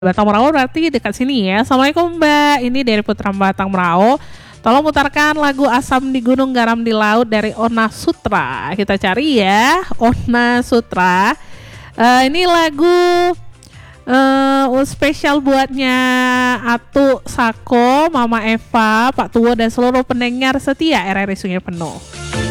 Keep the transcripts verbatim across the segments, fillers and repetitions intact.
Batang Merau berarti dekat sini ya. Assalamualaikum Mbak, ini dari Putra Batang Merau. Tolong putarkan lagu Asam di Gunung Garam di Laut dari Ona Sutra. Kita cari ya, Ona Sutra. uh, Ini lagu uh, spesial buatnya Atu, Sako, Mama Eva, Pak Tuwo dan seluruh pendengar setia R R I Sungai Penuh.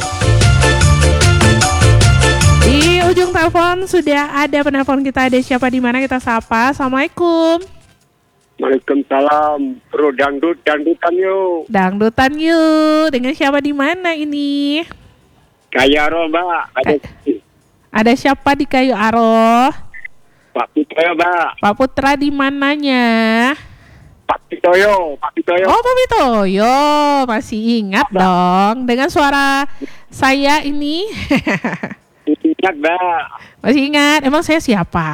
Di ujung telepon sudah ada penelpon kita. Ada siapa di mana kita sapa? Assalamualaikum. Waalaikumsalam. Bro dangdut dangdutan yuk. Dangdutan yuk. Dengan siapa di mana ini? Kayu Aro Mbak. Ada, Ka- ada siapa di Kayu Aro? Pak Pitoyo Mbak. Pak Putra di mananya? Pak Pitoyo. Pak Pitoyo. Oh, Pak Pitoyo. Masih ingat dong dengan suara saya ini. Ingat Mbak. Masih ingat. Emang saya siapa?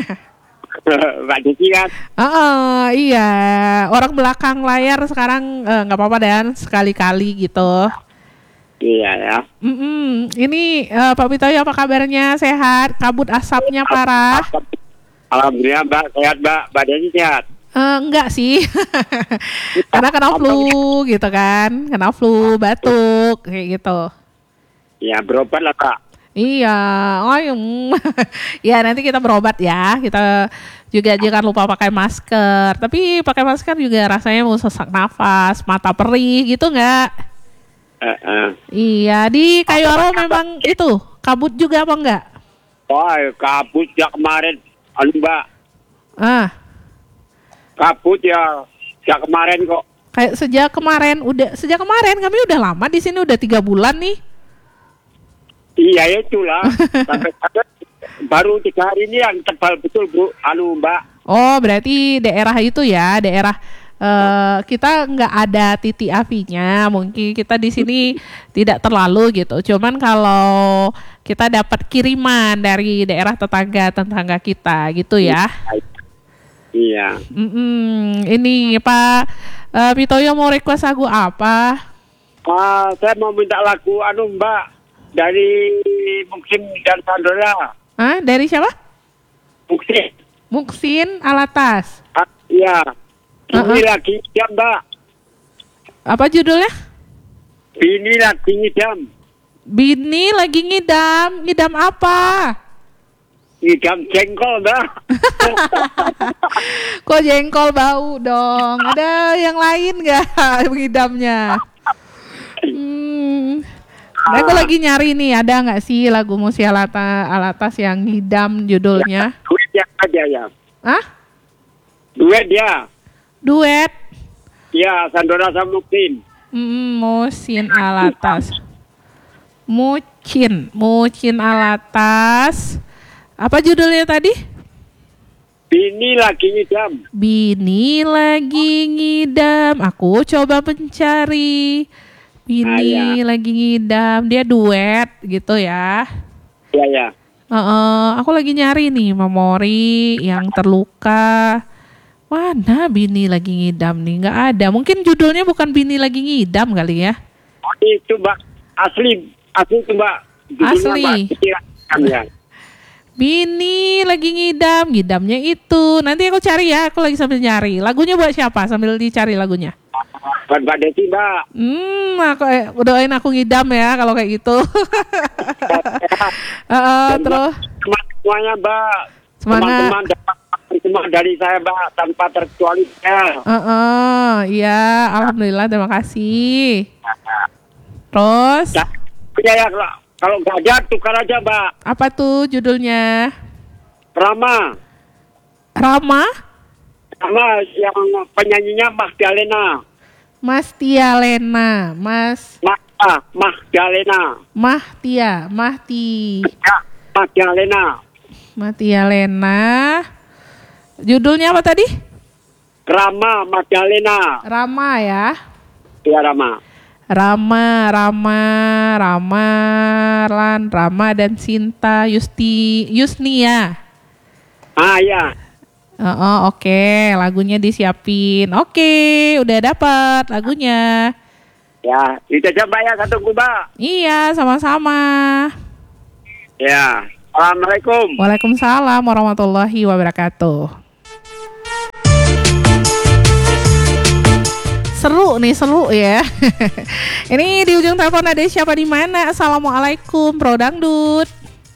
Mbak Diki kan. Oh, iya. Orang belakang layar sekarang nggak eh, apa-apa dan sekali-kali gitu. Iya ya. Mm-mm. Ini uh, Pak Pitoyo apa kabarnya? Sehat? Kabut asapnya parah? Alhamdulillah Mbak. Sehat Mbak. Badannya sehat. Uh, enggak sih. Karena kena flu gitu kan. Kena flu, batuk kayak gitu. Ya berobat lah Kak. Iya, oh ya nanti kita berobat ya. Kita juga jangan lupa pakai masker. Tapi pakai masker juga rasanya mau sesak nafas, mata perih gitu nggak? Uh, uh. Iya, di Kayu Aro memang itu kabut juga apa enggak? Oh, kabut ya kemarin, anu Mbak. Ah, Kabut ya, ya kemarin kok. kayak sejak kemarin udah sejak kemarin kami udah lama di sini udah tiga bulan nih. Iya itulah. Sampai baru tiga hari ini yang tebal betul Bu, anu Mbak. Oh berarti daerah itu ya daerah uh, kita nggak ada titik apinya. Mungkin kita di sini tidak terlalu gitu. Cuman kalau kita dapat kiriman dari daerah tetangga tetangga kita gitu ya. Iya. Mm-mm. Ini Pak uh, Pitoyo mau request lagu apa? Ah, saya mau minta lagu anu Mbak dari Muksin dan Sandora. Ah, dari siapa? Muksin. Muksin Alatas. Ah, iya. Ini Uh-uh. lagi ngidam Mbak. Apa judulnya? Ini lagi ngidam. Bini lagi ngidam. Ngidam apa? Ngidam jengkol Mbak. Kok jengkol bau dong? Ada yang lain nggak ngidamnya? Hmm. Nah, aku lagi nyari nih, ada nggak sih lagu Musi Alata, Alatas yang ngidam judulnya? Duet yang ada ya. Hah? Duet ya. Duet? Ya, Sandora sama Muksin. Hmm, Musin Alatas. Mucin, Mucin Alatas. Apa judulnya tadi? Bini lagi ngidam. Bini lagi ngidam. Aku coba mencari. Bini Ah, ya. lagi ngidam. Dia duet gitu ya. Iya ya. Uh, aku lagi nyari nih memori yang terluka. Mana Bini lagi ngidam nih? Nggak ada. Mungkin judulnya bukan Bini lagi ngidam kali ya. Oh, itu Mbak asli, asli itu Mbak. Judulnya, Asli. Mbak. Pikiran, ya. Bini lagi ngidam, ngidamnya itu. Nanti aku cari ya. Aku lagi sambil nyari. Lagunya buat siapa? Sambil dicari lagunya. Buat Mbak Desi Mbak. Hmm, aku eh, doain aku ngidam ya kalau kayak gitu. uh, terus Semuanya Mbak. Semangat. Teman-teman dapat semua dari saya Mbak tanpa terkecuali ya. Uh, uh, iya, alhamdulillah, terima kasih. Terus Ya, ya, ya kalau, kalau nggak ada tukar aja Mbak. apa tuh judulnya? Rama. Rama? Rama yang penyanyinya Magdalena. Mas Tia Lena, Mas Mah, Magdalena. Mahtia, Mahti, Ya, Magdalena. Mahtia Lena. Judulnya apa tadi? Rama Magdalena. Rama ya. Ya Rama. Rama, Rama, Rama, Lan, Rama dan Sinta, Yusti, Yusnia. Ah ya. Oh, oh oke, okay. Lagunya disiapin. Oke, okay, udah dapat lagunya. Ya, itu aja Mbak ya, satu Mbak. Iya, sama-sama. Ya. Assalamualaikum. Waalaikumsalam warahmatullahi wabarakatuh. Seru nih, seru ya. Ini di ujung telepon ada siapa di mana? Assalamualaikum, Bro Dangdut.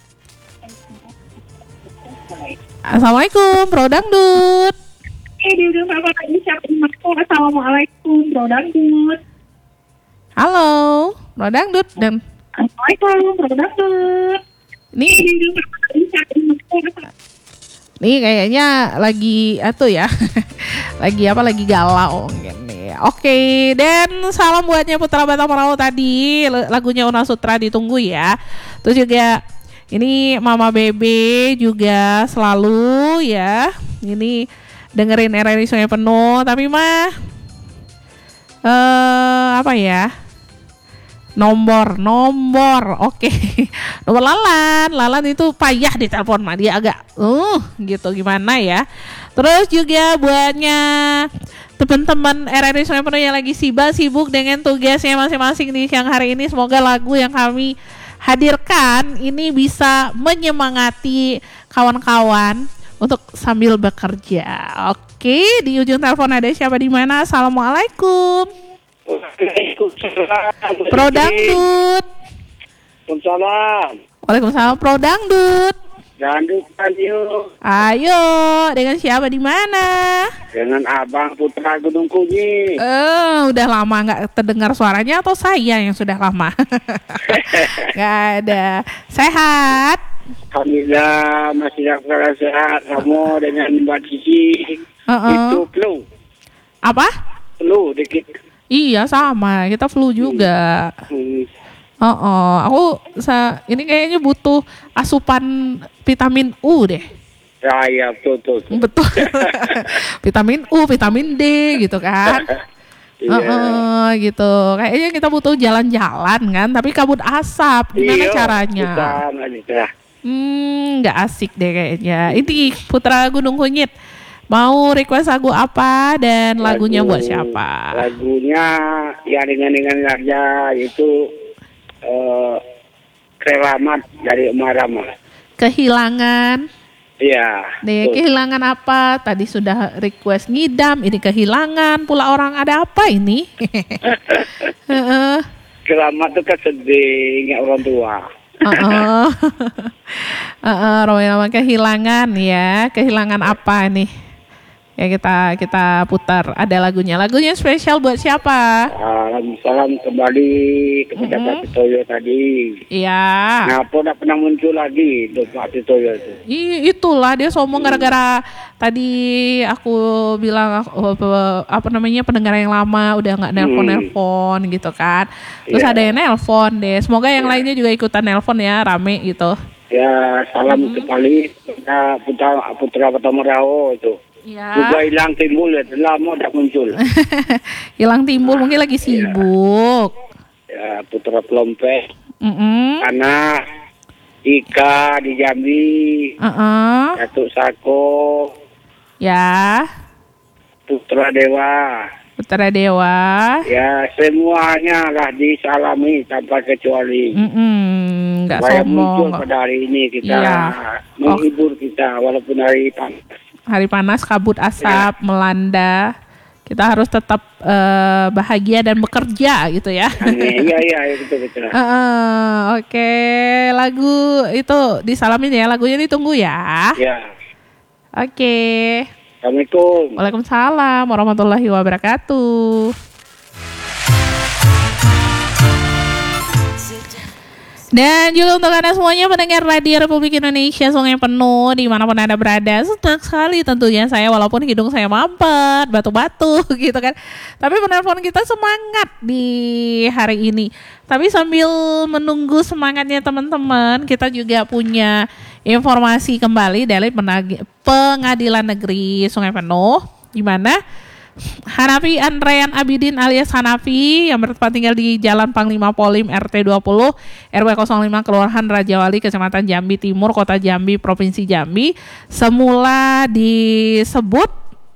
Assalamualaikum, Bro Dangdut. Eh, di ujung telepon ada siapa di mana? Assalamualaikum, Bro Dangdut. Halo, Bro Dangdut dan Assalamualaikum, Bro Dangdut. nih, Eh, di ujung telepon ada siapa di mana? nih kayaknya lagi atuh ya. Lagi apa? Lagi galau gini. Oke, dan salam buatnya Putra Batang Merahu tadi. Lagunya Una Sutra ditunggu ya. Terus juga ini Mama Bebe juga selalu ya. Ini dengerin R R I Sungai Penuh. Tapi mah eh apa ya? Nomor, nomor, oke. Nomor Lalan, Lalan itu payah ditelepon mah, dia agak, uh, gitu gimana ya. Terus juga buatnya teman-teman R R I Sungai Penuh yang lagi sibuk sibuk dengan tugasnya masing-masing di siang hari ini, semoga lagu yang kami hadirkan ini bisa menyemangati kawan-kawan untuk sambil bekerja. Oke, di ujung telepon ada siapa di mana? Assalamualaikum. Waalaikumsalam. Pro Dangdut. Waalaikumsalam. Waalaikumsalam, Pro Dangdut. Dangdut yuk. Ayo, dengan siapa di mana? Dengan Abang Putra Gunung Kunyit. Eh, udah lama nggak terdengar suaranya atau saya yang sudah lama? Nggak ada. Sehat? Alhamdulillah masih dalam sehat. Kamu dengan Mbak Cici. Uh-uh. Itu flu. Apa? Flu dikit. Iya sama, kita flu juga. Hmm. Oh, oh, aku sa ini kayaknya butuh asupan vitamin U deh. Ya, ya, betul, betul. Betul. Vitamin U, vitamin D gitu kan. Iya. Uh, gitu. Kayaknya kita butuh jalan-jalan kan, tapi kabut asap. Gimana Iya, caranya? bisa, nggak bisa. Hmm, nggak asik deh kayaknya. Ini Putra Gunung Kunyit. Mau request lagu apa dan lagunya Lagu- buat siapa? Lagunya ya dengan-dengan aja itu eh Keramat dari Umarama. Kehilangan. Iya. Deh, betul. kehilangan apa? Tadi sudah request ngidam, ini kehilangan pula orang, ada apa ini? Heeh. Keramat itu kan sedih ingat orang tua. Heeh. Heeh, Roma kehilangan ya. Kehilangan apa nih? Ya kita kita putar, ada lagunya. Lagunya spesial buat siapa? Salam salam kembali kepada Mm-mm. Pak Titoyo tadi. Iya. Nah, apa tak pernah muncul lagi untuk Pak Titoyo itu? I, itulah dia sombong gara-gara tadi aku bilang oh, apa, apa namanya pendengar yang lama udah nggak nelpon-nelpon gitu kan. Terus Iya. ada yang nelpon deh. Semoga yang Iya. lainnya juga ikutan nelpon ya, rame gitu. Ya, salam kembali kepada Putra Putra Batamaraho itu. Iya. Juga hilang timbul ya, lama tak muncul. Hilang timbul mungkin lagi sibuk. Ya, Putra Pelompek, Mm-mm. anak Ika di Jambi, Uh-uh. Datuk Sako, Ya, Putra Dewa. Putra Dewa. Ya, semuanya lah disalami tanpa kecuali. Mm-mm. Nggak Supaya muncul sombong. pada hari ini kita Iya. menghibur kita walaupun hari panas. Hari panas, kabut asap melanda. Kita harus tetap eh, bahagia dan bekerja gitu ya. Amin. Iya, iya, iya, betul betul. Uh, Oke, lagu itu disalamin ya, lagunya ditunggu ya. Ya, Oke. Assalamualaikum. Waalaikumsalam warahmatullahi wabarakatuh. Dan juga untuk Anda semuanya pendengar Radio Republik Indonesia Sungai Penuh dimanapun Anda berada, senang sekali tentunya saya walaupun hidung saya mampet, batu-batu gitu kan. Tapi penelpon kita semangat di hari ini. Tapi sambil menunggu semangatnya teman-teman, kita juga punya informasi kembali dari Penagi- Pengadilan Negeri Sungai Penuh, di mana Hanafi Andrean Abidin alias Hanafi yang bertempat tinggal di Jalan Panglima Polim R T dua puluh R W nol lima Kelurahan Rajawali Kecamatan Jambi Timur Kota Jambi Provinsi Jambi semula disebut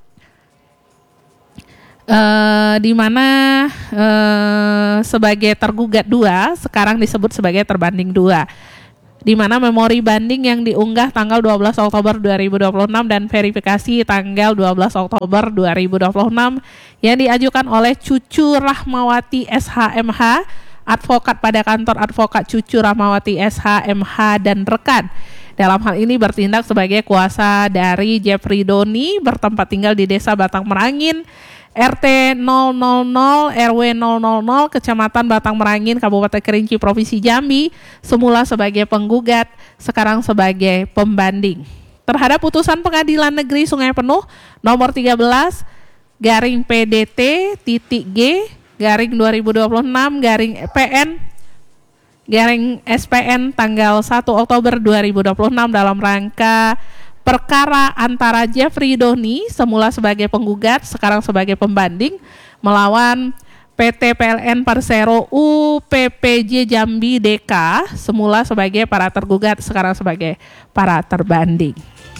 uh, di mana uh, sebagai tergugat dua, sekarang disebut sebagai terbanding dua. di mana memori banding yang diunggah tanggal dua belas Oktober dua ribu dua puluh enam dan verifikasi tanggal dua belas Oktober dua ribu dua puluh enam yang diajukan oleh Cucu Rahmawati S H M H, advokat pada kantor advokat Cucu Rahmawati S H M H dan rekan. Dalam hal ini bertindak sebagai kuasa dari Jeffrey Doni, bertempat tinggal di Desa Batang Merangin, R T nol nol nol R W nol nol nol, Kecamatan Batang Merangin, Kabupaten Kerinci, Provinsi Jambi, semula sebagai penggugat, sekarang sebagai pembanding. Terhadap putusan Pengadilan Negeri Sungai Penuh nomor tiga belas garing P D T titik G garing dua ribu dua puluh enam garing P N garing S P N tanggal satu Oktober dua ribu dua puluh enam dalam rangka perkara antara Jeffrey Doni, semula sebagai penggugat, sekarang sebagai pembanding, melawan P T P L N Persero U P P J Jambi D K, semula sebagai para tergugat, sekarang sebagai para terbanding.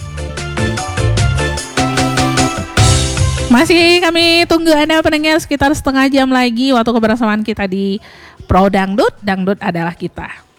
Masih kami tunggu Anda pendengar sekitar setengah jam lagi waktu kebersamaan kita di Pro Dangdut, Dangdut adalah kita.